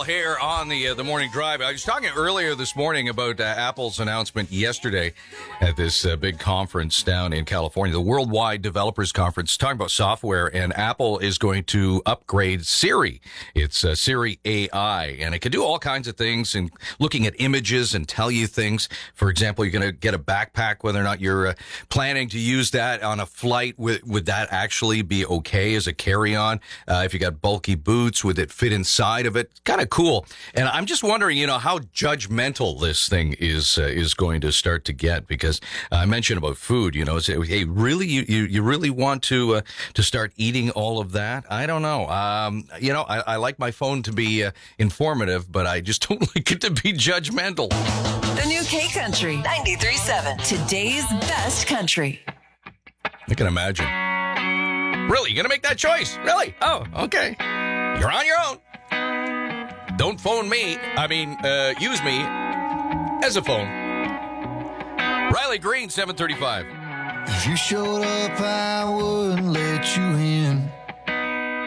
Kyle here on the Morning Drive. I was talking earlier this morning about Apple's announcement yesterday at this big conference down in California, the Worldwide Developers Conference, talking about software, and Apple is going to upgrade Siri. It's Siri AI, and it can do all kinds of things, and looking at images and tell you things. For example, you're going to get a backpack, whether or not you're planning to use that on a flight. Would that actually be okay as a carry-on? If you got bulky boots, would it fit inside of it? Kind of cool. And I'm just wondering, how judgmental this thing is going to start to get, because I mentioned about food, hey, really, you really want to start eating all of that? I don't know. I like my phone to be informative, but I just don't like it to be judgmental. The new K Country 93.7, today's best country. I can imagine. Really? You're going to make that choice? Really? Oh, okay. You're on your own. Don't phone me. Use me as a phone. Riley Green, 735. If you showed up, I wouldn't let you in.